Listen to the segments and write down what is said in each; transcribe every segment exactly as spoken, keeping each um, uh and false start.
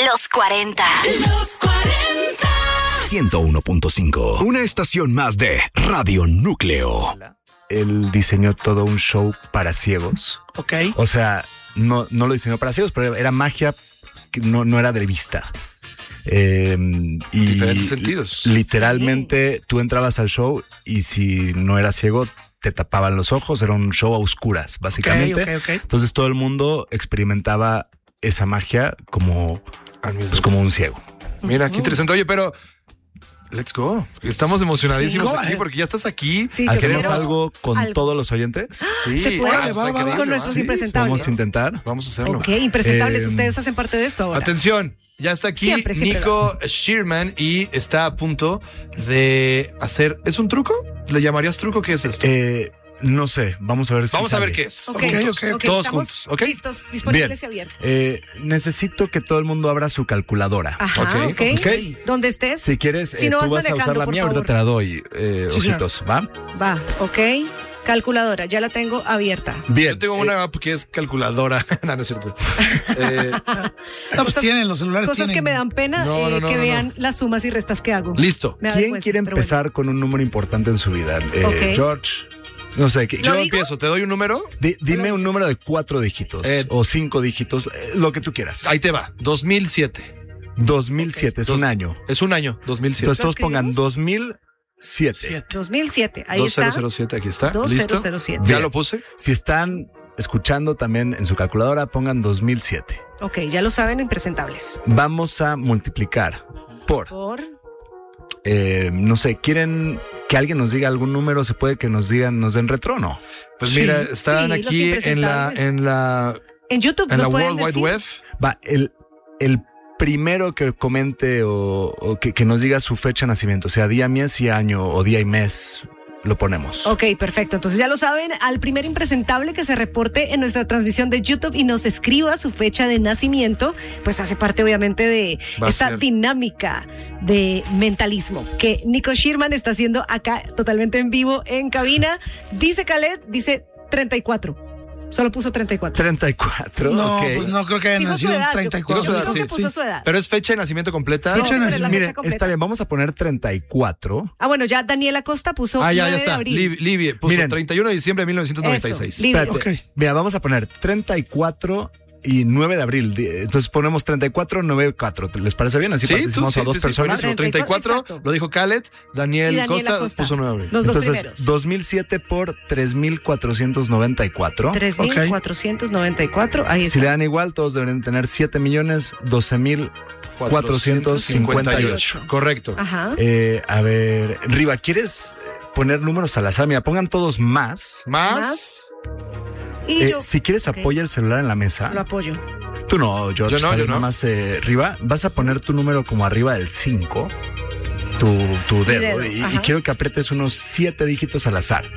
Los cuarenta. Los cuarenta. ciento uno punto cinco. Una estación más de Radio Núcleo. Él diseñó todo un show para ciegos. Ok. O sea, no, no lo diseñó para ciegos, pero era magia que no, no era de vista. Eh, y diferentes sentidos. Literalmente sí. Tú entrabas al show y si no eras ciego te tapaban los ojos, era un show a oscuras básicamente. Okay, okay, okay. Entonces todo el mundo experimentaba esa magia como, pues, como un ciego. Mira, qué interesante. Oye, pero let's go. Estamos emocionadísimos Sí, aquí go, porque ya estás aquí. Sí, ¿Hacemos queremos algo con algo. todos los oyentes? Sí. ¿Se puede? Ah, va, va, va, con nuestros Sí, impresentables. vamos a intentar. Vamos a hacerlo. Ok, impresentables, Eh, ustedes hacen parte de esto ahora. Atención, ya está aquí Siempre, siempre Nico Shearman y está a punto de hacer. ¿Es un truco? ¿Le llamarías truco? ¿Qué es esto? Eh, no sé, vamos a ver si Vamos a sale. ver qué es. Ok, Ok, juntos, ok, ok, todos estamos juntos, ok. listos, disponibles Bien. y abiertos. Eh, necesito que todo el mundo abra su calculadora. Ajá, ok, ok. ok. Donde estés. Si quieres, Si eh, no tú vas vas a usar manejando, la por mía, ahorita favor. te la doy, eh, Sí, ojitos, ¿va? Va, ok. Calculadora, ya la tengo abierta. Bien. Yo tengo una app que es calculadora. no, no es cierto. Eh, No, pues tienen, los celulares Cosas tienen. que me dan pena No, eh, no, no, que no, vean no. las sumas y restas que hago. listo. Me da ¿Quién vergüenza, quiere pero empezar con un número importante en su vida? Eh, Ok. George, no sé. ¿qué- Yo digo? empiezo. ¿Te doy un número? di- dime un dices? número de cuatro dígitos Eh, o cinco dígitos, eh, lo que tú quieras. Ahí te va. dos mil siete. dos mil siete es Dos- un año. Es un año. dos mil siete. Entonces todos escribimos? pongan dos mil siete. Siete. dos mil siete, ahí dos mil está. siete, aquí está. dos ¿Listo? mil siete. Ya Bien. lo puse. Si están escuchando también en su calculadora, pongan dos mil siete. Ok, ya lo saben, impresentables. Vamos a multiplicar por, Por. eh, no sé, ¿quieren que alguien nos diga algún número? ¿Se puede que nos digan, nos den retrono? Pues Sí. mira, están Sí, los aquí en la, impresentables. en la, En YouTube en nos la pueden World Wide decir. Web. Va, el, el primero que comente o, o que, que nos diga su fecha de nacimiento, o sea, día, mes y año, o día y mes, lo ponemos. Ok, perfecto. Entonces ya lo saben, al primer impresentable que se reporte en nuestra transmisión de YouTube y nos escriba su fecha de nacimiento, pues hace parte obviamente de Va a esta ser. dinámica de mentalismo que Nico Shearman está haciendo acá totalmente en vivo en cabina. Dice Khaled, dice treinta y cuatro. Solo puso treinta y cuatro. treinta y cuatro, No, ok. pues no creo que hayan Dijo su nacido en edad, yo- treinta y cuatro. Dijo su edad, Dijo que sí, puso sí. su edad. Pero es fecha de nacimiento completa. Fecha de pero la nacimiento. fecha Miren, completa. está bien, vamos a poner treinta y cuatro. Ah, bueno, ya Daniela Costa puso Ah, ya, ya nueve de está. abril. Liv- Livie puso Miren. treinta y uno de diciembre de mil novecientos noventa y seis. Eso, Livie. Espérate. Ok. Mira, vamos a poner treinta y cuatro y nueve de abril. Di- Entonces ponemos treinta y cuatro, nueve y cuatro. ¿Les parece bien? Así Sí, tú, participamos sí, a dos sí, sí, personas. buenísimo. treinta y cuatro, Exacto. lo dijo Khaled. Daniel Y Daniela Costa, Costa. puso nueve de abril. Los dos Entonces, primeros. dos mil siete por tres mil cuatrocientos noventa y cuatro. tres mil cuatrocientos noventa y cuatro. Ahí Si está. le dan igual, todos deberían tener siete millones doce mil cuatrocientos cincuenta y ocho. Correcto. Ajá. Eh, a ver, Riva, ¿quieres poner números al azar? Mira, pongan todos más. Más. Y Eh, yo si quieres, Ok. apoya el celular en la mesa. lo apoyo. Tú no, George. Yo no, está yo bien, no. Nomás, eh, Riva, vas a poner tu número como arriba del cinco, tu, tu dedo, dedo, y, y ajá. quiero que aprietes unos siete dígitos al azar.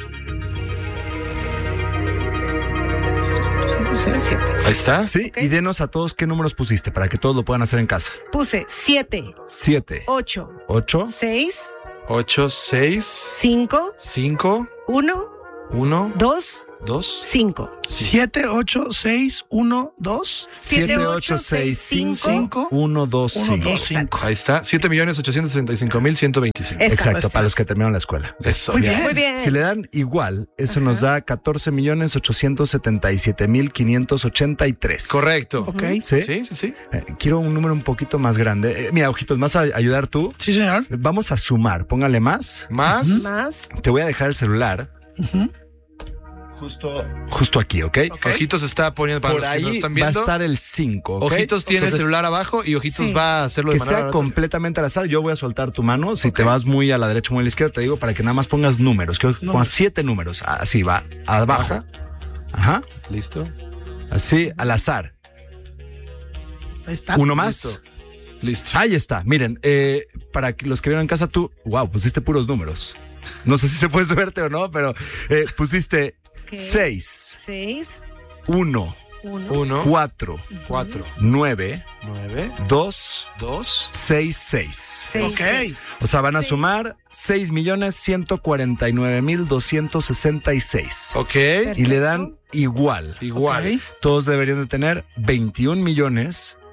cero siete. Ahí está. Sí, Ok. y denos a todos qué números pusiste para que todos lo puedan hacer en casa. Puse siete, Siete, ocho, ocho, seis, ocho, seis, cinco, cinco, uno, uno, dos, dos. cinco. siete, ocho, seis, uno, dos. siete, ocho, seis, cinco, uno, dos, uno, cinco. dos, cinco. Ahí está. siete millones ochocientos sesenta y cinco mil ciento veinticinco. Exacto. Exacto, para los que terminaron la escuela. Eso. Muy mira. bien. Muy bien. Si le dan igual, eso nos da catorce millones ochocientos setenta y siete mil quinientos ochenta y tres. Correcto. Ok. ¿Sí? Sí, sí, sí. Eh, quiero un número un poquito más grande. Eh, mira, ojitos, ¿vas a ayudar tú? Sí, señor. Vamos a sumar. Póngale más. Más. Más. Te voy a dejar el celular. Justo, justo aquí, ¿ok? Ok. Ojitos está poniendo para Por los que ahí no están va a viendo. estar el cinco, ¿ok? Ojitos tiene el Entonces, celular abajo y Ojitos Sí. va a hacerlo de que manera sea aleatoria. completamente al azar. Yo voy a soltar tu mano. Si te vas muy a la derecha o muy a la izquierda, te digo para que nada más pongas números. Quiero que pongas Números. siete números. Así va, abajo. Baja. Ajá. Listo. Así, al azar. Ahí está. Uno más. Listo. Listo. Ahí está. Miren, eh, para que los que vieron en casa, tú, wow, pusiste puros números. No sé si se puede suerte o no, pero eh, pusiste Ok. seis, Seis, uno, uno, Uno, cuatro, cuatro, nueve, nueve, dos, dos. seis, seis. seis. Ok. seis. O sea, van a Seis. sumar seis millones ciento cuarenta y nueve mil doscientos sesenta y seis. Ok. Y le dan igual. Igual. Ok. Todos deberían de tener veintiún millones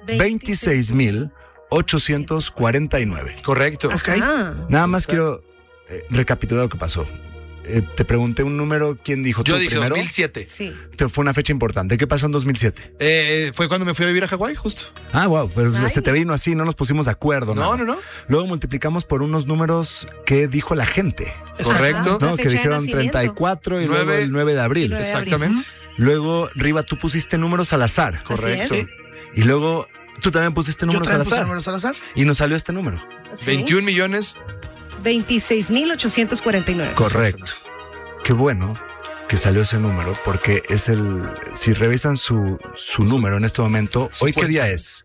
veintiséis mil ochocientos cuarenta y nueve. Correcto. Ah, Nada más quiero eh, recapitular lo que pasó. Eh, te pregunté un número, ¿quién dijo Yo tú dije primero? dos mil siete. sí. Te- Fue una fecha importante. ¿Qué pasó en dos mil siete? Eh, fue cuando me fui a vivir a Hawái, justo. Ah, wow, pero Ay. se te vino así, no nos pusimos de acuerdo. No, nada. no, no. Luego multiplicamos por unos números que dijo la gente, Correcto. La ¿no? fecha Que de dijeron nacimiento. treinta y cuatro y luego Nueve. el nueve de abril. nueve de abril. Exactamente. Luego, Riva, tú pusiste números al azar. Correcto. es. Y luego tú también pusiste Yo números al también puse azar. números al azar. Y nos salió este número. Sí. veintiún millones. veintiséis mil ochocientos cuarenta y nueve. Correcto. Qué bueno que salió ese número, porque es el. Si revisan su, su número en este momento, su ¿hoy qué cuenta. día es?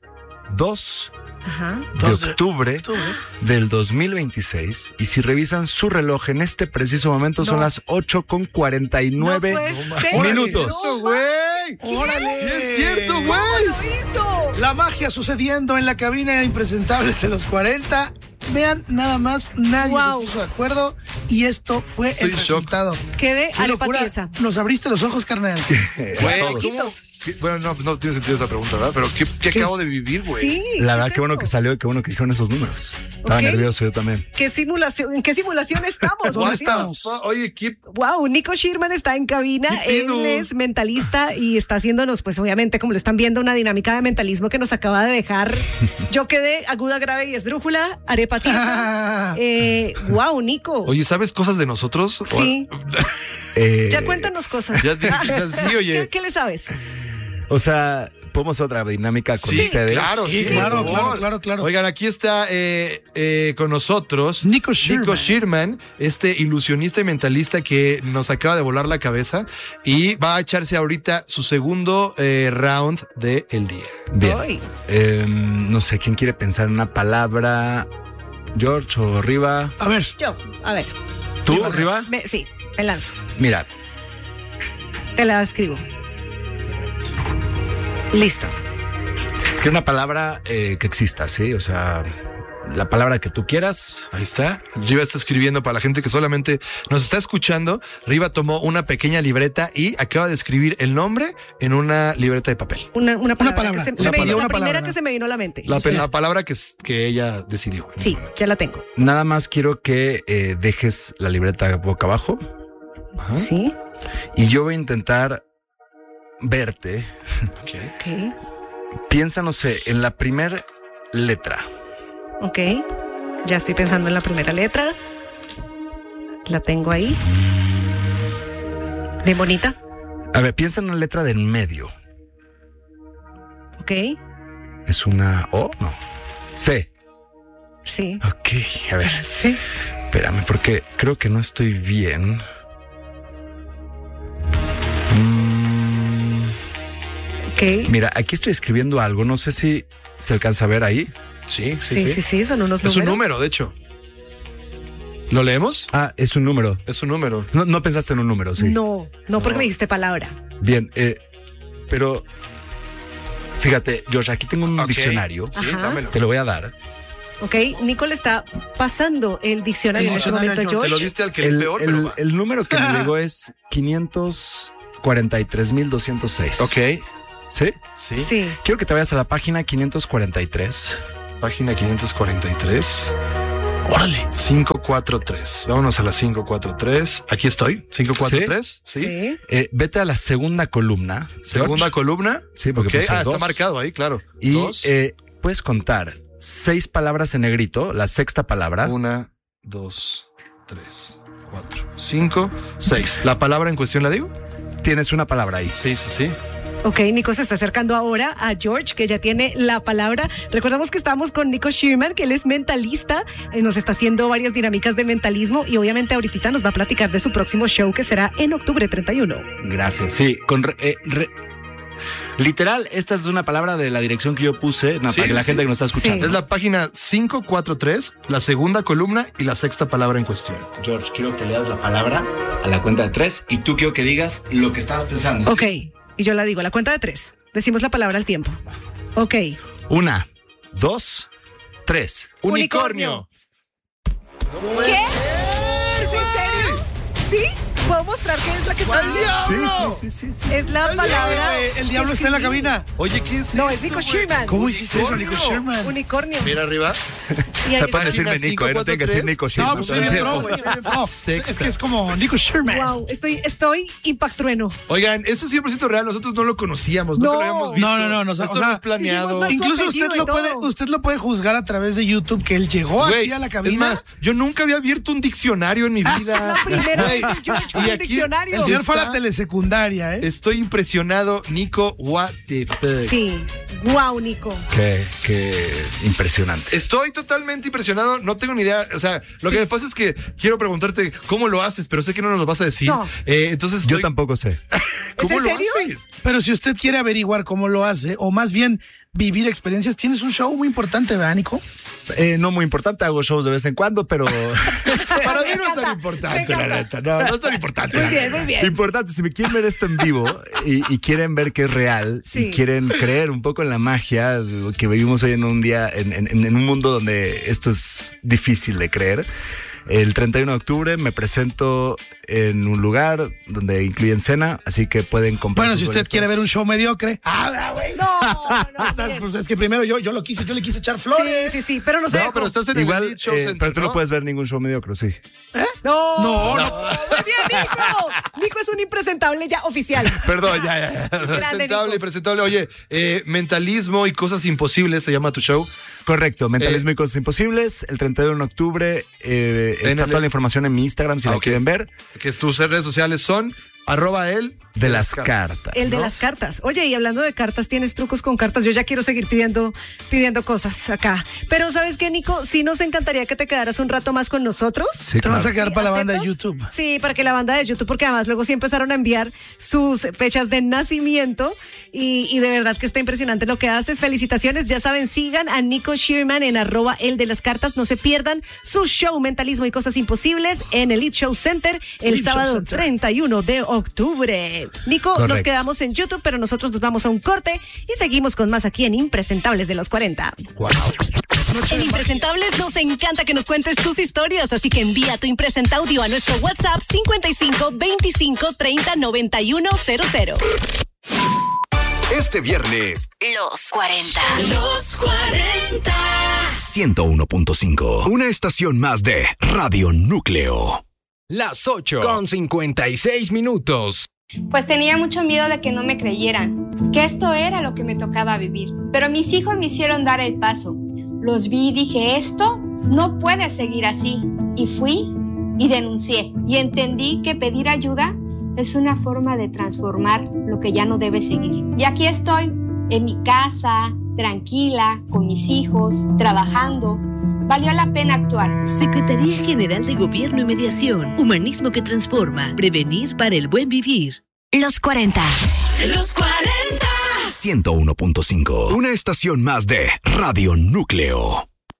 dos Ajá. de dos de octubre octubre. del dos mil veintiséis. Y si revisan su reloj en este preciso momento, son No. las ocho con cuarenta y nueve No puede ser. minutos. No, güey. ¡Órale! Sí es cierto, güey. lo hizo? La magia sucediendo en la cabina de Impresentables de los cuarenta. Vean, nada más, nadie Wow. se puso de acuerdo y esto fue Estoy el en shock. resultado. Quedé ¡Qué arepa locura! tiesa. Nos abriste los ojos, carnal. Güey, todos. ¿cómo? ¿Qué? Bueno, no, no tiene sentido esa pregunta, ¿verdad? Pero ¿qué, qué acabo de vivir, güey? Sí. La ¿qué verdad, es qué bueno esto? que salió y qué bueno que dijeron esos números. Estaba Ok. nervioso yo también. ¿Qué simulación, ¿En qué simulación estamos? ¿Dónde Por Dios? estamos? Oye, ¿qué? Wow, Nico Schirman está en cabina, ¿Qué él pedo? es mentalista y está haciéndonos, pues obviamente, como lo están viendo, una dinámica de mentalismo que nos acaba de dejar. Yo quedé aguda, grave y esdrújula, arepa tiesa. Eh, wow, Nico. Oye, ¿sabes cosas de nosotros? Sí. Eh, Ya cuéntanos cosas. Ya te- o sea, sí, oye. ¿Qué, qué le sabes? O sea, podemos otra dinámica con Sí, ustedes. claro, sí, Sí, claro, por favor. claro, claro, claro. Oigan, aquí está eh, eh, con nosotros Nico Schirman. Nico Schirman, este ilusionista y mentalista que nos acaba de volar la cabeza y va a echarse ahorita su segundo eh, round del día. Bien. Ay. Eh, no sé, ¿quién quiere pensar en una palabra? George o Riva. A ver, Yo, a ver, ¿Tú, Riva. Riva? me- sí, me lanzo. Mira, Te la escribo. Listo. es que una palabra eh, que exista, ¿sí? O sea, la palabra que tú quieras. Ahí está. Riva está escribiendo para la gente que solamente nos está escuchando. Riva tomó una pequeña libreta y acaba de escribir el nombre en una libreta de papel. Una, una palabra. palabra. que se- Una se me vino- palabra. la Una primera palabra. que se me vino a la mente. La, Sí. la palabra que, es- que ella decidió. en Sí, el momento. ya la tengo. Nada más quiero que eh, dejes la libreta boca abajo Ajá. Sí. y yo voy a intentar verte. Ok. Ok. Piensa, no sé, en la primera letra. Ok. Ya estoy pensando en la primera letra. La tengo ahí. Bien bonita. A ver, piensa en una letra de en medio. Ok. ¿Es una O? No. C. Sí. Ok, a ver, Sí. espérame, porque creo que no estoy bien. Mm, Ok. mira, aquí estoy escribiendo algo, no sé si se alcanza a ver ahí. Sí, sí, Sí, sí. sí, sí, son unos Es números. un número, de hecho. ¿Lo leemos? Ah, es un número. Es un número. No, no pensaste en un número, sí. No, no porque No. me dijiste palabra. Bien, eh, pero fíjate, Josh, aquí tengo un Ok. diccionario. Sí, Ajá. dámelo. Te lo voy a dar. Ok, Nicole está pasando el diccionario El en este diccionario momento, a George. Se lo George. diste al que El, es peor, el- pero va. el número que me llegó es quinientos cuarenta y tres mil doscientos seis. Ok. ¿Sí? Sí. Sí. Quiero que te vayas a la página quinientos cuarenta y tres. Página quinientos cuarenta y tres. órale. quinientos cuarenta y tres. Vámonos a la quinientos cuarenta y tres. Aquí estoy. quinientos cuarenta y tres. Sí. Sí. Eh, vete a la segunda columna. Segunda George. columna. Sí, porque Ok. puse Ah, dos. está marcado ahí, claro. Y Dos. eh, puedes contar seis palabras en negrito, la sexta palabra. Una, dos, tres, cuatro, cinco, seis. ¿La palabra en cuestión la digo? Tienes una palabra ahí. Sí, sí, sí. Ok, Nico se está acercando ahora a George, que ya tiene la palabra. Recordamos que estamos con Nico Schirman, que él es mentalista, eh, nos está haciendo varias dinámicas de mentalismo y obviamente ahorita nos va a platicar de su próximo show que será en octubre treinta y uno. Gracias. Sí, con re- eh, re- literal, esta es una palabra de la dirección que yo puse no, Sí, para que la sí. gente que nos está escuchando. Es la página quinientos cuarenta y tres, la segunda columna y la sexta palabra en cuestión. George, quiero que leas la palabra a la cuenta de tres y tú quiero que digas lo que estabas pensando. Ok, y yo la digo, a la cuenta de tres. Decimos la palabra al tiempo. Ok. Una, dos, tres. Unicornio. ¿Qué? ¿Es en serio? ¿Sí? ¿Puedo mostrar qué es la que está? ¡Al diablo! Sí, sí, sí, sí, sí. Es la palabra. Eh, El diablo que está en la escribí. cabina. Oye, ¿qué es No, esto, es Nico güey? Sherman. ¿Cómo hiciste eso, Nico Sherman? Unicornio. Mira arriba. Y O ahí sea, pueden está. decirme Página Nico, ¿eh? No tienen que decir Nico No, Sherman. pues soy bien pro, güey. soy bien pro. Sexta. Es que es como Nico Sherman. Wow, estoy, estoy impactrueno. Oigan, eso es cien por ciento real. Nosotros no lo conocíamos, nunca No. lo habíamos visto. No, no, no, no, o sea, Esto o sea, no es planeado. dijimos más- Incluso su usted apellido y lo puede, todo. usted lo puede juzgar a través de YouTube que él llegó Güey, aquí a la cabina. es más, yo nunca había abierto un diccionario en mi vida. La primera Güey, vez que yo he hecho y un aquí diccionario. el señor fue a la está- telesecundaria, ¿eh? Estoy impresionado, Nico. What the fuck. Sí. Wow, Nico. Qué, qué impresionante. Estoy totalmente impresionado, no tengo ni idea, o sea, lo Sí. que me pasa es que quiero preguntarte cómo lo haces, pero sé que no nos lo vas a decir. No. Eh, entonces Yo estoy- tampoco sé. ¿Cómo en lo serio? haces? Pero si usted quiere averiguar cómo lo hace, o más bien vivir experiencias, tienes un show muy importante, ¿verdad, Nico? Eh, no muy importante, hago shows de vez en cuando, pero Para mí Me no es encanta, tan importante, me la encanta. neta. No, no es tan importante. Muy la bien, neta. muy bien. importante, si me quieren ver esto en vivo y, y quieren ver que es real Sí. y quieren creer un poco en la magia que vivimos hoy en un día, en, en- en un mundo donde esto es difícil de creer. El treinta y uno de octubre me presento en un lugar donde incluyen cena, así que pueden comprar. Bueno, sus si usted boletos. quiere ver un show mediocre. Ah, güey. No, no, Estás- bien. pues es que primero yo, yo lo quise, yo le quise echar Sí, flores. sí, sí, pero no sé. No, pero estás en el Igual, Elite Show eh, Center, pero tú no ¿no? puedes ver ningún show mediocre, sí. No, No, no. Muy bien, Nico. Nico es un impresentable ya oficial. Perdón, ya, ya. ya. Grande, Presentable, Nico. presentable. Oye, eh, mentalismo y cosas imposibles se llama tu show. Correcto, Mentalismo y Cosas Imposibles. El treinta y uno de octubre eh, En está el- toda la información en mi Instagram si Ah, la ok. quieren ver. Que tus redes sociales son arroba el De las cartas. El de ¿no? las cartas. Oye, y hablando de cartas, tienes trucos con cartas. Yo ya quiero seguir pidiendo, pidiendo cosas acá. Pero ¿sabes qué, Nico? Sí nos encantaría que te quedaras un rato más con nosotros. Sí, Te vas a claro. quedar para la banda de ¿Aceptas? YouTube. Sí, para que la banda de YouTube, porque además luego sí empezaron a enviar sus fechas de nacimiento y, y de verdad que está impresionante lo que haces. Felicitaciones, ya saben, sigan a Nico Sherman en arroba el de las cartas. No se pierdan su show Mentalismo y Cosas Imposibles en el Elite Show Center el Elite Show sábado Center. treinta y uno de octubre. Nico, nos Correcto. quedamos en YouTube, pero nosotros nos vamos a un corte y seguimos con más aquí en Impresentables de los cuarenta. En Impresentables nos encanta que nos cuentes tus historias, así que envía tu impresenta audio a nuestro WhatsApp cincuenta y cinco veinticinco treinta noventa y uno cero cero. Este viernes, Los cuarenta. Los cuarenta. ciento uno punto cinco. Una estación más de Radio Núcleo. Las ocho con cincuenta y seis minutos. Pues tenía mucho miedo de que no me creyeran, que esto era lo que me tocaba vivir. Pero mis hijos me hicieron dar el paso. Los vi y dije, esto no puede seguir así. Y fui y denuncié. Y entendí que pedir ayuda es una forma de transformar lo que ya no debe seguir. Y aquí estoy, en mi casa, tranquila, con mis hijos, trabajando. Valió la pena actuar. Secretaría General de Gobierno y Mediación. Humanismo que transforma. Prevenir para el buen vivir. Los cuarenta. Los cuarenta. ciento uno punto cinco. Una estación más de Radio Núcleo.